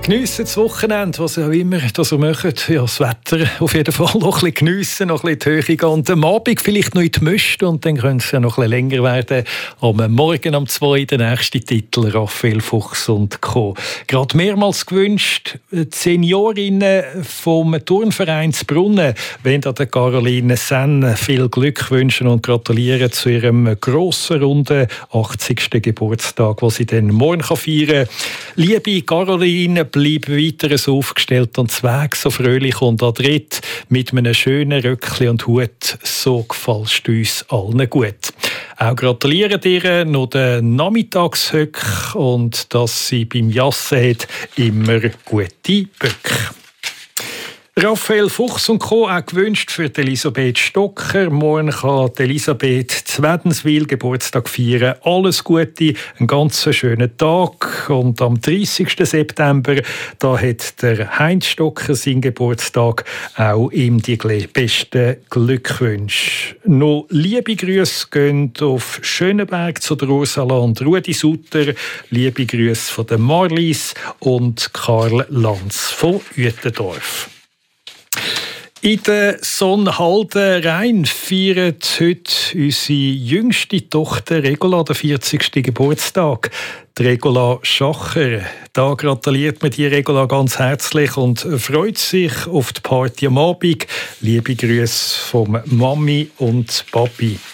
Geniessen das Wochenende, was ihr auch immer das ihr macht. Ja, das Wetter auf jeden Fall noch ein bisschen geniessen, noch ein bisschen die Höhe gehen. Und am Abend vielleicht noch in die Mischt und dann könnte es ja noch ein bisschen länger werden. Am Morgen um 2 der nächste Titel, Raphael Fuchs und Co. Gerade mehrmals gewünscht, die Seniorinnen vom Turnverein Brunnen wollen der Caroline Senn viel Glück wünschen und gratulieren zu ihrem grossen, runden 80. Geburtstag, den sie dann morgen feiern kann. Liebe Caroline, bleib weiter so aufgestellt und Weg so fröhlich und adrett mit einem schönen Röckchen und Hut. So gefällst du uns allen gut. Auch gratuliere dir noch den Nachmittagshöck und dass sie beim Jassen hat immer gute Böcke. Raphael Fuchs und Co. auch gewünscht für Elisabeth Stocker. Morgen kann Elisabeth Zwedenswil Geburtstag feiern. Alles Gute, einen ganz schönen Tag. Und am 30. September da hat der Heinz Stocker seinen Geburtstag. Auch ihm die besten Glückwünsche. Noch liebe Grüße gehen auf Schöneberg zu der Ursula und Rudi Sutter. Liebe Grüße von der Marlies und Karl Lanz von Uetendorf. In der Sonnhalde Rhein feiert heute unsere jüngste Tochter Regula den 40. Geburtstag. Die Regula Schacher. Da gratuliert man die Regula ganz herzlich und freut sich auf die Party am Abend. Liebe Grüße von Mami und Papi.